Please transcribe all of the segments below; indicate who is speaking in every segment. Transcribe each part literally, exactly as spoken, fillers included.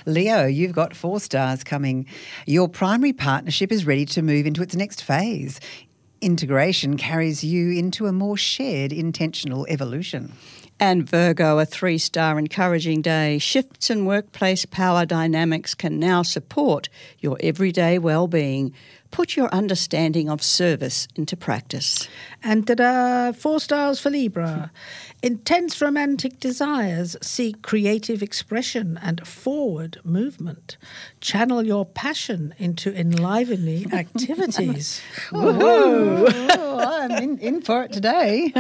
Speaker 1: Leo, you've got four stars coming. Your primary partnership is ready to move into its next phase. Integration carries you into a more shared intentional evolution.
Speaker 2: And Virgo, a three-star encouraging day. Shifts in workplace power dynamics can now support your everyday well-being. Put your understanding of service into practice.
Speaker 3: And ta-da, four stars for Libra. Intense romantic desires seek creative expression and forward movement. Channel your passion into enlivening activities.
Speaker 1: Whoa! I'm in, in for it today.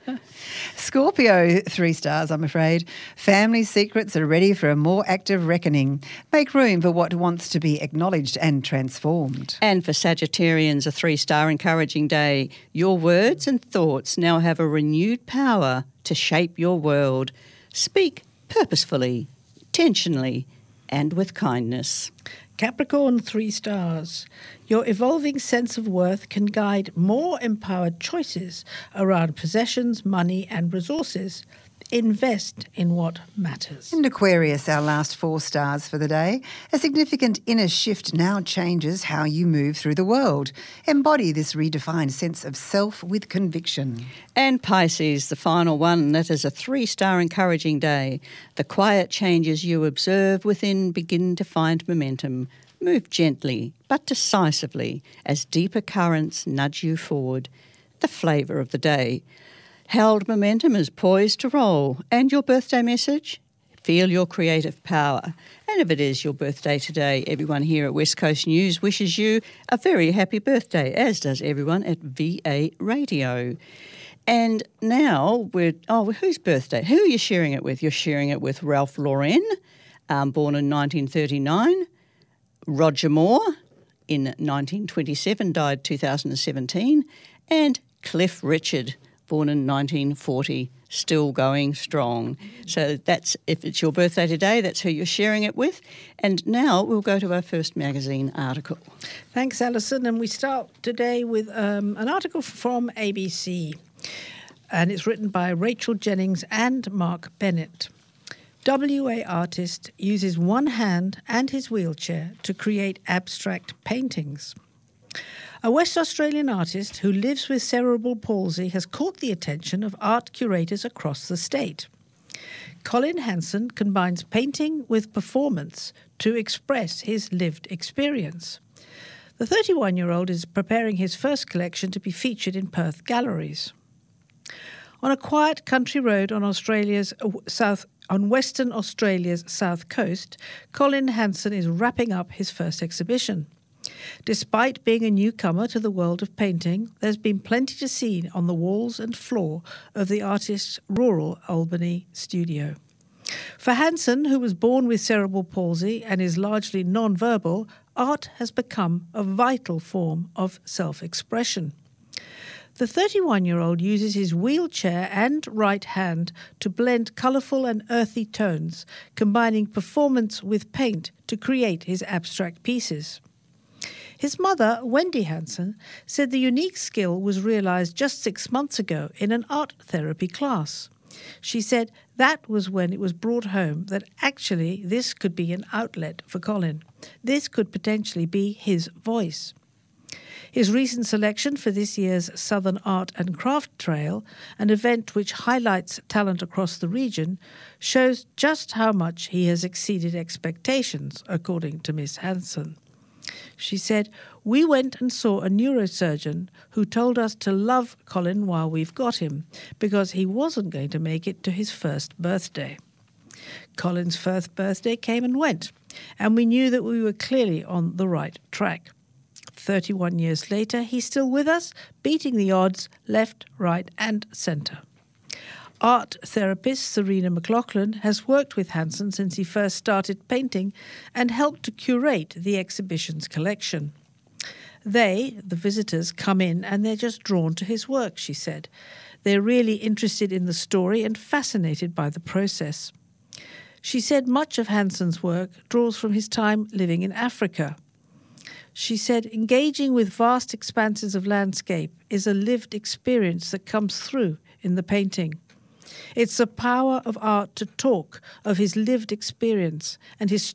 Speaker 1: Scorpio, three stars, I'm afraid. Family secrets are ready for a more active reckoning. Make room for what wants to be acknowledged and transformed.
Speaker 2: And for Sagittarians, a three-star encouraging day. Your words and thoughts now have a renewed power to shape your world. Speak purposefully, intentionally, and with kindness.
Speaker 3: Capricorn, three stars. Your evolving sense of worth can guide more empowered choices around possessions, money, and resources. Invest in what matters.
Speaker 1: And Aquarius, our last four stars for the day. A significant inner shift now changes how you move through the world. Embody this redefined sense of self with conviction.
Speaker 2: And Pisces, the final one, that is a three-star encouraging day. The quiet changes you observe within begin to find momentum. Move gently but decisively as deeper currents nudge you forward. The flavour of the day. Held momentum is poised to roll. And your birthday message? Feel your creative power. And if it is your birthday today, everyone here at West Coast News wishes you a very happy birthday, as does everyone at V A Radio. And now we're, oh, whose birthday? Who are you sharing it with? You're sharing it with Ralph Lauren, um, born in nineteen thirty-nine. Roger Moore, in nineteen twenty-seven, died two thousand seventeen. And Cliff Richard, born in nineteen forty, still going strong. So that's, if it's your birthday today, that's who you're sharing it with. And now we'll go to our first magazine article.
Speaker 3: Thanks, Alison. And we start today with um, an article from A B C. And it's written by Rachel Jennings and Mark Bennett. W A artist uses one hand and his wheelchair to create abstract paintings. A West Australian artist who lives with cerebral palsy has caught the attention of art curators across the state. Colin Hanson combines painting with performance to express his lived experience. The thirty-one-year-old is preparing his first collection to be featured in Perth galleries. On a quiet country road on Australia's south, on Western Australia's south coast, Colin Hanson is wrapping up his first exhibition. Despite being a newcomer to the world of painting, there's been plenty to see on the walls and floor of the artist's rural Albany studio. For Hanson, who was born with cerebral palsy and is largely non-verbal, art has become a vital form of self-expression. The thirty-one-year-old uses his wheelchair and right hand to blend colourful and earthy tones, combining performance with paint to create his abstract pieces. His mother, Wendy Hanson, said the unique skill was realised just six months ago in an art therapy class. She said that was when it was brought home that actually this could be an outlet for Colin. This could potentially be his voice. His recent selection for this year's Southern Art and Craft Trail, an event which highlights talent across the region, shows just how much he has exceeded expectations, according to Miss Hanson. She said, "We went and saw a neurosurgeon who told us to love Colin while we've got him, because he wasn't going to make it to his first birthday." Colin's first birthday came and went, and we knew that we were clearly on the right track. thirty-one years later, he's still with us, beating the odds left, right and centre. Art therapist Serena McLaughlin has worked with Hanson since he first started painting and helped to curate the exhibition's collection. They, the visitors, come in and they're just drawn to his work, she said. They're really interested in the story and fascinated by the process. She said much of Hanson's work draws from his time living in Africa. She said engaging with vast expanses of landscape is a lived experience that comes through in the painting. It's the power of art to talk of his lived experience and his